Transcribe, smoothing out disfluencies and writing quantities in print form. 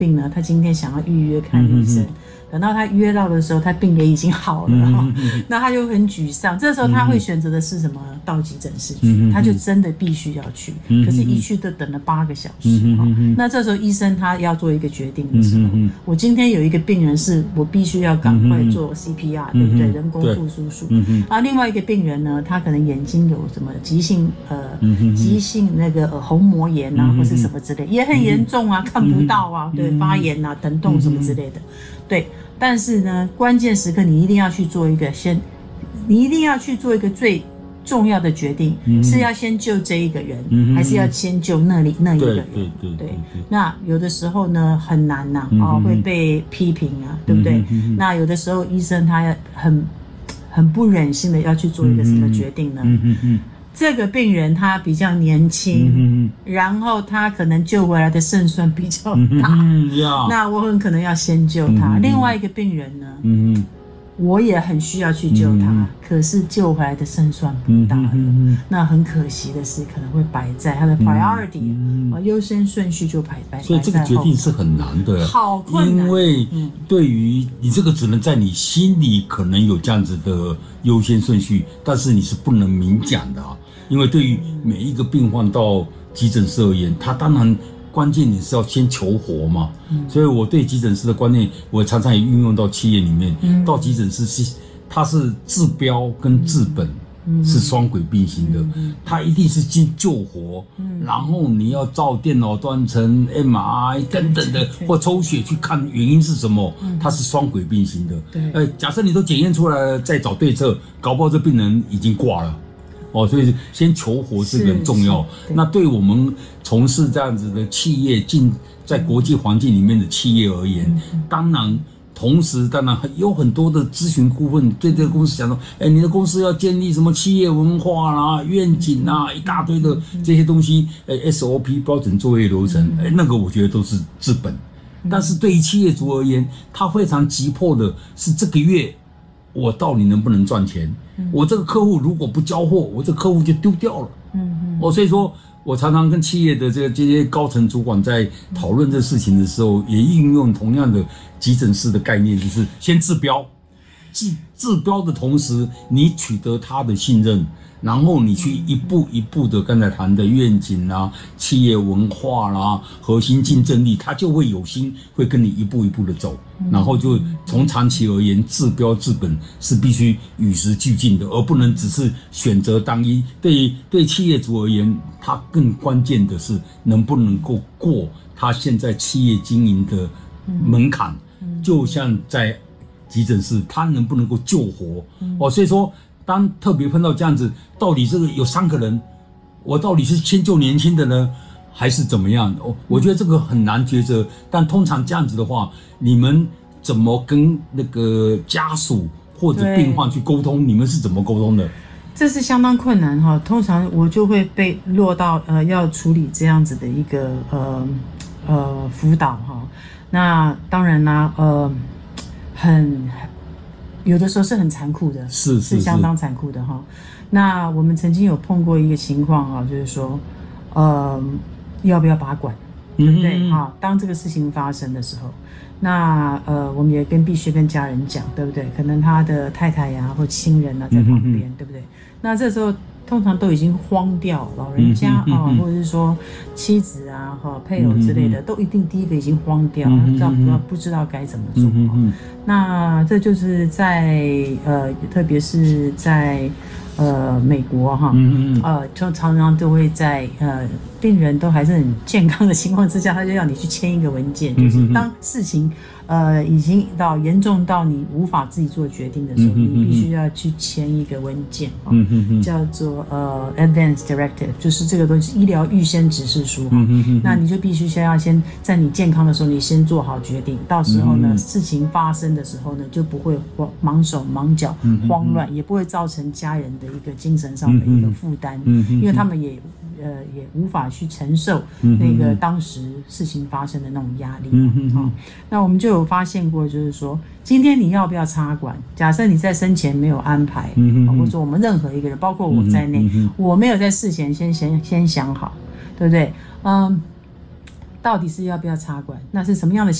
病呢，他今天想要预约看医生，等到他约到的时候，他病也已经好了，那他就很沮丧。这时候他会选择的是什么？到急诊室去，他就真的必须要去。可是，一去都等了8个小时。那这时候医生他要做一个决定的时候，我今天有一个病人是我必须要赶快做 CPR，对不对？人工复苏术。另外一个病人呢，他可能眼睛有什么急性那个虹膜炎啊，或是什么之类，也很严重啊，看不到啊，对，发炎啊、疼痛什么之类的，对。但是呢，关键时刻你一定要去做一个最重要的决定，是要先救这一个人，还是要先救那一个人？对。那有的时候呢很难呐，会被批评啊，对不对？那有的时候医生他很不忍心的要去做一个什么决定呢？这个病人他比较年轻，然后他可能救回来的胜算比较大，那我很可能要先救他。另外一个病人呢，我也很需要去救他，可是救回来的胜算不大了。那很可惜的是，可能会摆在他的 priority，优先顺序就摆在后。 所以这个决定是很难的， 好困难。 因为对于你这个只能在你心里可能有这样子的优先顺序，但是你是不能明讲的啊。因为对于每一个病患到急诊室而言，他当然关键你是要先求活嘛。所以我对急诊室的观念，我常常也运用到企业里面。到急诊室它是治标跟治本是双轨并行的，它一定是先救活，然后你要照电脑断层、MRI 等等的，或抽血去看原因是什么，它是双轨并行的。假设你都检验出来了，再找对策，搞不好这病人已经挂了。所以先求活是很重要。那对我们从事这样子的企业在国际环境里面的企业而言，当然同时当然有很多的咨询顾问对这个公司讲说，你的公司要建立什么企业文化啦、愿景啊，一大堆的这些东西，SOP 标准作业流程，那个我觉得都是治本。但是对于企业主而言，他非常急迫的是这个月我到底能不能赚钱？我这个客户如果不交货，我这个客户就丢掉了。所以说我常常跟企业的这些高层主管在讨论这事情的时候，也运用同样的急诊室的概念，就是先治标，治标的同时，你取得他的信任，然后你去一步一步的刚才谈的愿景啦、企业文化啦、核心竞争力，他就会有心会跟你一步一步的走，然后就从长期而言，治标治本是必须与时俱进的，而不能只是选择单一。对企业主而言，他更关键的是能不能够过他现在企业经营的门槛，就像在急诊室，他能不能够救活？所以说。当特别碰到这样子，到底这个有3个人，我到底是先救年轻的呢，还是怎么样？我觉得这个很难抉择。但通常这样子的话，你们怎么跟那个家属或者病患去沟通？你们是怎么沟通的？ 这是相当困难哈。通常我就会被落到要处理这样子的一个辅导哈。那当然啦，有的时候是很残酷的，是相当残酷的哈。那我们曾经有碰过一个情况啊，就是说，要不要拔管，对不对？当这个事情发生的时候，那我们也必须跟家人讲，对不对？可能他的太太呀或亲人啊在旁边，对不对？那这时候通常都已经荒掉，老人家或者是说妻子啊、配偶之类的，都一定第一个已经荒掉，不知道该怎么做。那这就是在特别是在美国哈，就常常都会在病人都还是很健康的情况之下，他就要你去签一个文件，就是当事情已经严重到你无法自己做决定的时候，你必须要去签一个文件，叫做Advance Directive， 就是这个东西医疗预先指示书。那你就必须先在你健康的时候，你先做好决定，到时候呢事情发生的时候呢，就不会忙手忙脚、慌乱，也不会造成家人的一个精神上的一个负担，因为他们也无法去承受那个当时事情发生的那种压力。那我们就有发现过，就是说今天你要不要插管，假设你在生前没有安排，或者说我们任何一个人，包括我在内，我没有在事前先想好，对不对？ 到底是要不要插管？那是什么样的